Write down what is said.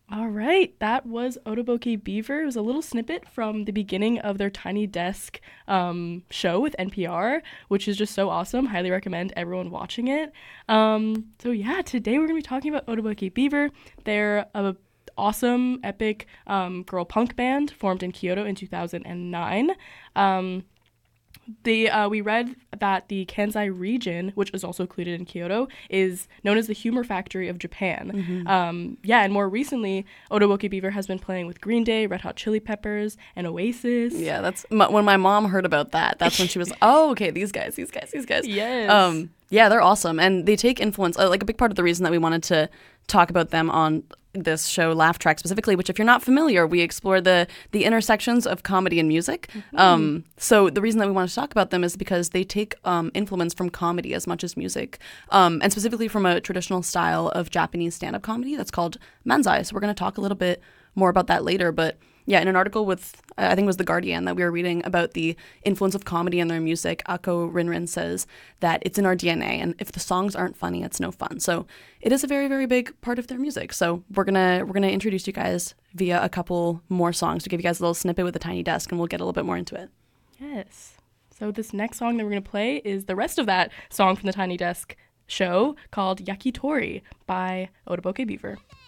All right, that was Otoboke Beaver. It was a little snippet from the beginning of their Tiny Desk show with NPR, which is just so awesome. Highly recommend everyone watching it. So yeah, today we're gonna be talking about Otoboke Beaver. They're a awesome, epic girl punk band formed in Kyoto in 2009. Um, we read that the Kansai region, which is also included in Kyoto, is known as the humor factory of Japan. Yeah, and more recently, Otoboke Beaver has been playing with Green Day, Red Hot Chili Peppers, and Oasis. Yeah, when my mom heard about that. That's when she was, oh, okay, these guys, these guys, these guys. Yes. Yeah, they're awesome, and they take influence. Like a big part of the reason that we wanted to talk about them on this show, Laugh Track specifically, which if you're not familiar, we explore the intersections of comedy and music. So the reason that we want to talk about them is because they take influence from comedy as much as music, and specifically from a traditional style of Japanese stand-up comedy that's called manzai. So we're going to talk a little bit more about that later, but yeah, in an article with, I think it was The Guardian, that we were reading about the influence of comedy in their music, Ako Rinrin says that it's in our DNA, and if the songs aren't funny, it's no fun. So it is a very, very big part of their music. So we're gonna introduce you guys via a couple more songs to give you guys a little snippet with a tiny desk, and we'll get a little bit more into it. Yes. So this next song that we're going to play is the rest of that song from the Tiny Desk show called Yakitori by Otoboke Beaver.